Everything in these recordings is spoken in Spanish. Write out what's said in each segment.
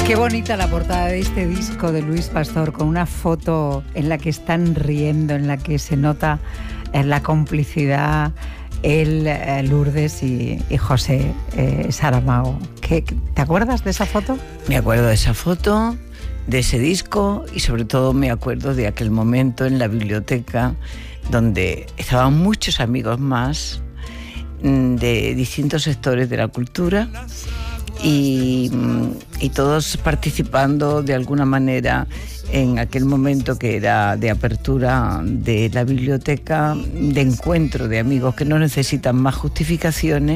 Qué bonita la portada de este disco de Luis Pastor, con una foto en la que están riendo, en la que se nota la complicidad, Lourdes y José Saramago. ¿Te acuerdas de esa foto? Me acuerdo de esa foto, de ese disco, y sobre todo me acuerdo de aquel momento en la biblioteca donde estaban muchos amigos más de distintos sectores de la cultura y todos participando de alguna manera en aquel momento que era de apertura de la biblioteca, de encuentro de amigos que no necesitan más justificaciones.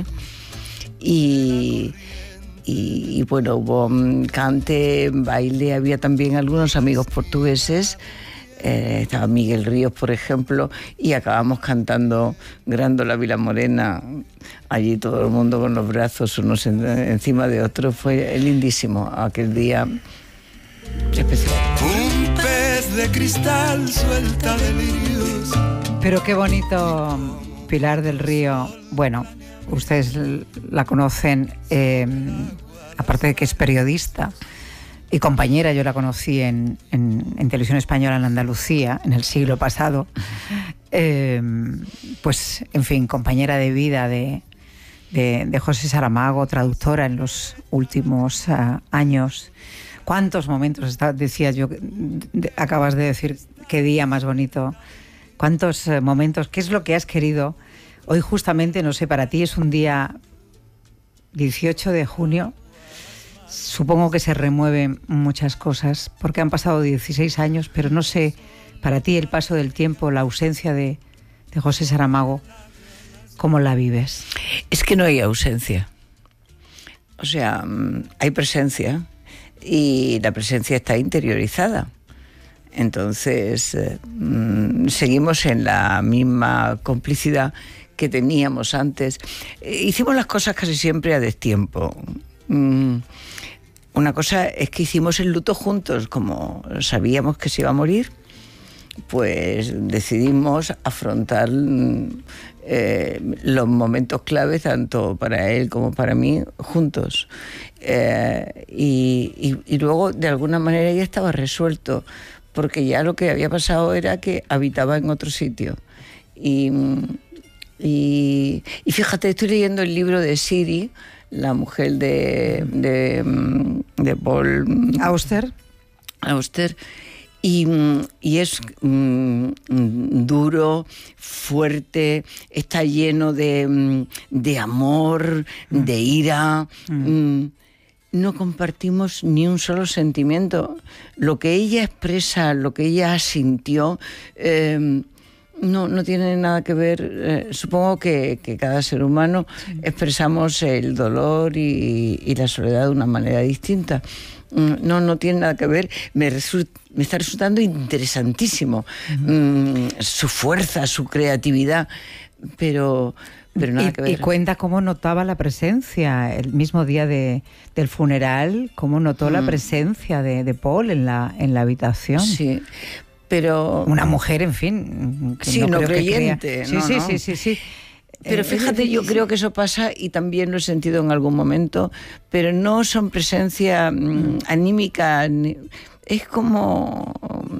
Y bueno, hubo cante, baile, había también algunos amigos portugueses. Estaba Miguel Ríos, por ejemplo, y acabamos cantando Grándola Vila Morena, allí todo el mundo con los brazos unos encima de otros. Fue lindísimo aquel día especial. Un pez de cristal suelta delirios. Pero qué bonito, Pilar del Río. Bueno, ustedes la conocen, aparte de que es periodista y compañera. Yo la conocí en Televisión Española en Andalucía, en el siglo pasado. Pues, en fin, compañera de vida de José Saramago, traductora en los últimos años. ¿Cuántos momentos, decías yo, acabas de decir, qué día más bonito? ¿Cuántos momentos? ¿Qué es lo que has querido? Hoy justamente, no sé, para ti es un día 18 de junio. Supongo que se remueven muchas cosas, porque han pasado 16 años, pero no sé, para ti el paso del tiempo, la ausencia de José Saramago, ¿cómo la vives? Es que no hay ausencia. O sea, hay presencia y la presencia está interiorizada. Entonces, seguimos en la misma complicidad que teníamos antes. Hicimos las cosas casi siempre a destiempo. Una cosa es que hicimos el luto juntos, como sabíamos que se iba a morir, pues decidimos afrontar los momentos claves, tanto para él como para mí, juntos. Y luego, de alguna manera, ya estaba resuelto, porque ya lo que había pasado era que habitaba en otro sitio. Y fíjate, estoy leyendo el libro de Siri, la mujer de Paul Auster, y es duro, fuerte, está lleno de amor, de ira. No compartimos ni un solo sentimiento. Lo que ella expresa, lo que ella sintió, no tiene nada que ver. Supongo que cada ser humano expresamos el dolor y la soledad de una manera distinta. No tiene nada que ver. Me está resultando interesantísimo su fuerza, su creatividad, pero nada que ver. Y cuenta cómo notaba la presencia el mismo día del funeral, cómo notó la presencia de Paul en la habitación. Sí. Pero una mujer, en fin, que sí, no creyente. Sí. Pero fíjate, yo creo que eso pasa, y también lo he sentido en algún momento, pero no son presencia anímica. Es como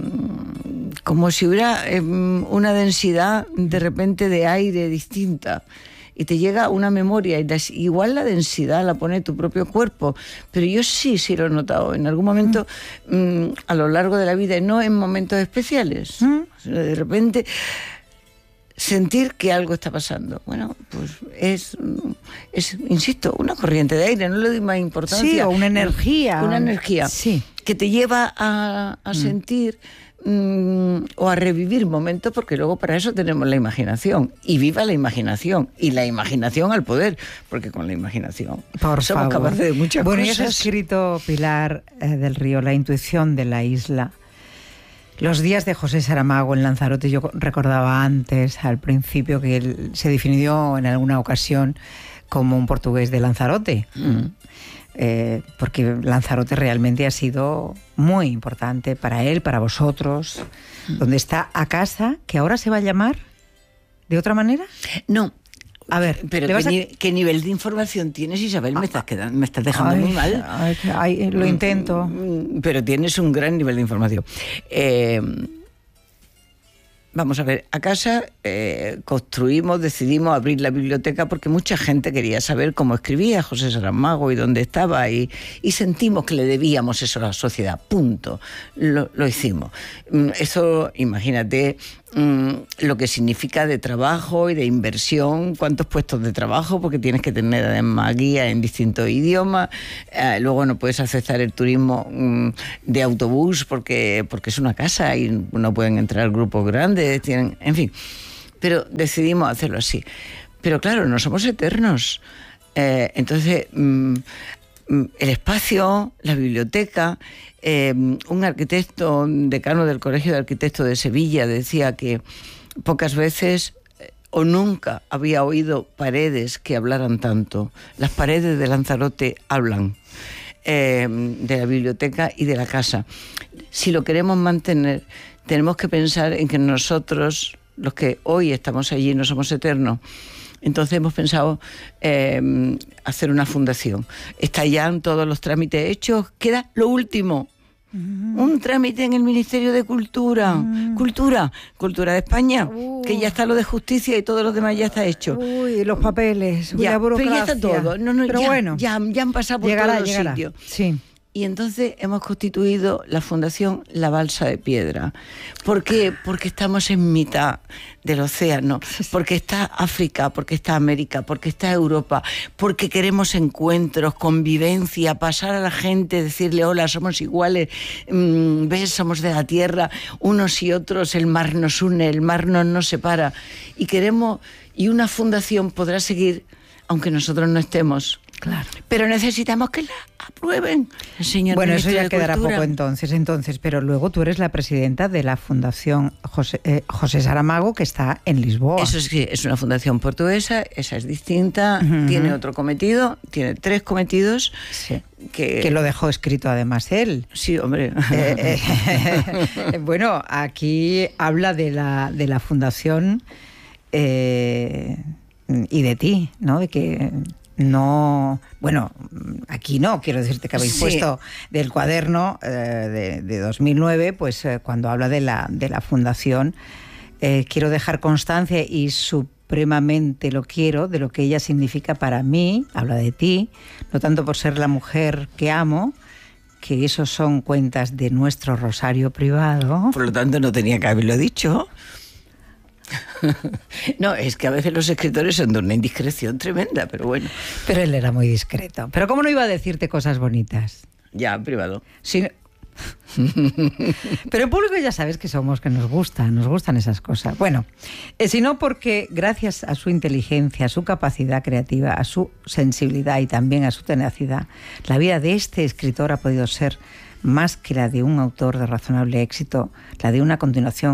si hubiera una densidad de repente de aire distinta. Y te llega una memoria, y igual la densidad la pone tu propio cuerpo, pero yo sí lo he notado en algún momento a lo largo de la vida, y no en momentos especiales. De repente sentir que algo está pasando. Bueno, pues es insisto, una corriente de aire, no le doy más importancia. Sí, o una energía. Una energía que te lleva a sentir o a revivir momentos, porque luego para eso tenemos la imaginación, y viva la imaginación, y la imaginación al poder, porque con la imaginación somos capaces de muchas cosas. Bueno, ya has escrito, Pilar del Río, La intuición de la isla. Los días de José Saramago en Lanzarote. Yo recordaba antes, al principio, que él se definió en alguna ocasión como un portugués de Lanzarote. Porque Lanzarote realmente ha sido muy importante para él, para vosotros, donde está a casa, que ahora se va a llamar ¿de otra manera? No, A ver, pero ¿qué nivel de información tienes, Isabel? Me estás dejando muy mal. Lo intento. Pero tienes un gran nivel de información. Vamos a ver, a casa decidimos abrir la biblioteca porque mucha gente quería saber cómo escribía José Saramago y dónde estaba, y sentimos que le debíamos eso a la sociedad, punto. Lo hicimos. Eso, imagínate lo que significa de trabajo y de inversión, cuántos puestos de trabajo, porque tienes que tener además guía en distintos idiomas, luego no puedes aceptar el turismo de autobús porque es una casa y no pueden entrar grupos grandes, en fin, pero decidimos hacerlo así. Pero claro, no somos eternos, entonces el espacio, la biblioteca. Un arquitecto, decano del Colegio de Arquitectos de Sevilla, decía que pocas veces o nunca había oído paredes que hablaran tanto. Las paredes de Lanzarote hablan de la biblioteca y de la casa. Si lo queremos mantener, tenemos que pensar en que nosotros, los que hoy estamos allí, no somos eternos. Entonces hemos pensado hacer una fundación. Están ya todos los trámites hechos, queda lo último. Un trámite en el Ministerio de Cultura. Cultura de España, que ya está lo de justicia y todo lo demás ya está hecho. Uy, los papeles, ya, la burocracia. Pero ya está todo. Pero ya, bueno, ya han pasado por todos los sitios. Sí. Y entonces hemos constituido la Fundación La Balsa de Piedra. ¿Por qué? Porque estamos en mitad del océano, porque está África, porque está América, porque está Europa, porque queremos encuentros, convivencia, pasar a la gente, decirle hola, somos iguales, ves, somos de la tierra, unos y otros, el mar nos une, el mar nos separa. Y una fundación podrá seguir aunque nosotros no estemos. Claro. Pero necesitamos que la aprueben, señor. Bueno, eso ya de quedará Cultura. poco entonces, pero luego tú eres la presidenta de la Fundación José Saramago, que está en Lisboa. Eso sí, es una fundación portuguesa, esa es distinta, tiene otro cometido, tiene 3 cometidos. Sí. Que lo dejó escrito además él. Sí, hombre. Bueno, aquí habla de la fundación y de ti, ¿no? De que no, bueno, aquí no, quiero decirte que habéis puesto del cuaderno de 2009, pues cuando habla de la fundación, quiero dejar constancia y supremamente lo quiero de lo que ella significa para mí, habla de ti, no tanto por ser la mujer que amo, que esos son cuentas de nuestro rosario privado. Por lo tanto no tenía que haberlo dicho. No, es que a veces los escritores son de una indiscreción tremenda, pero bueno. Pero él era muy discreto. Pero ¿cómo no iba a decirte cosas bonitas? Ya, en privado. Sí. Pero en público ya sabes que nos gustan esas cosas. Bueno, sino porque gracias a su inteligencia, a su capacidad creativa, a su sensibilidad y también a su tenacidad, la vida de este escritor ha podido ser más que la de un autor de razonable éxito, la de una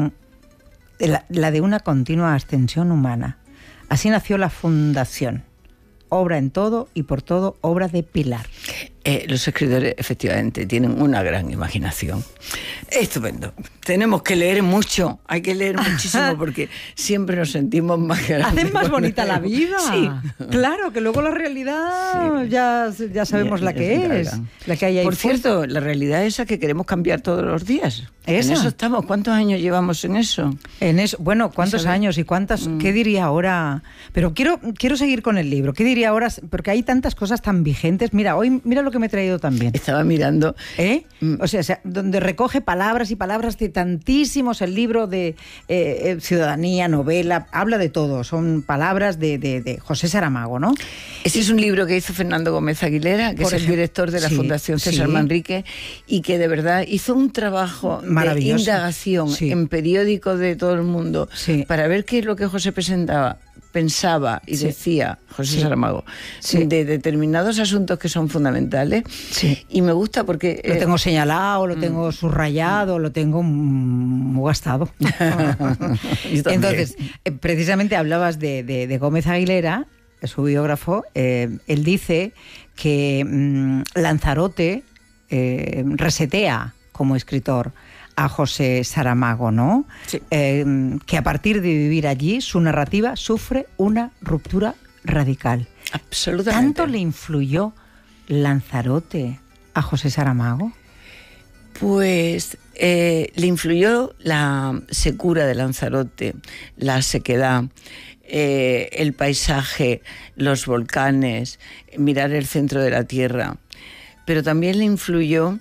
continua ascensión humana. Así nació la Fundación. Obra en todo y por todo, obra de pilar. Los escritores efectivamente tienen una gran imaginación. Estupendo. Tenemos que leer mucho, hay que leer muchísimo porque siempre nos sentimos más grandes. Hacen más bonita la vida. Sí. Claro, que luego la realidad ya sabemos la que es. La que hay ahí. Por cierto, la realidad es esa que queremos cambiar todos los días. ¿Esa? En eso estamos. ¿Cuántos años llevamos en eso? En eso, bueno, ¿cuántos años y cuántas? ¿Qué diría ahora? Pero quiero seguir con el libro. ¿Qué diría ahora? Porque hay tantas cosas tan vigentes. Mira lo que me he traído también. Estaba mirando. O sea, donde recoge palabras y palabras de tantísimos, el libro de ciudadanía, novela, habla de todo. Son palabras de José Saramago, ¿no? Ese es un libro que hizo Fernando Gómez Aguilera, que es el director de la Fundación César Manrique, y que de verdad hizo un trabajo de indagación en periódicos de todo el mundo para ver qué es lo que José pensaba y decía José Saramago de determinados asuntos que son fundamentales. Y me gusta porque lo tengo señalado, lo tengo subrayado, lo tengo muy gastado. Entonces, precisamente hablabas de Gómez Aguilera, su biógrafo. Él dice que Lanzarote resetea como escritor a José Saramago, ¿no? Sí. Que a partir de vivir allí, su narrativa sufre una ruptura radical. Absolutamente. ¿Tanto le influyó Lanzarote a José Saramago? Pues le influyó la secura de Lanzarote, la sequedad, el paisaje, los volcanes, mirar el centro de la tierra. Pero también le influyó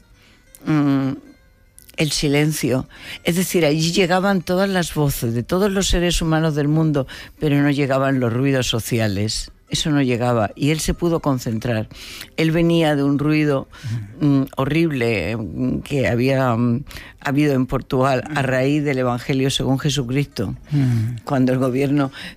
el silencio. Es decir, allí llegaban todas las voces de todos los seres humanos del mundo, pero no llegaban los ruidos sociales. Eso no llegaba y él se pudo concentrar. Él venía de un ruido horrible que había habido en Portugal a raíz del Evangelio según Jesucristo, cuando el gobierno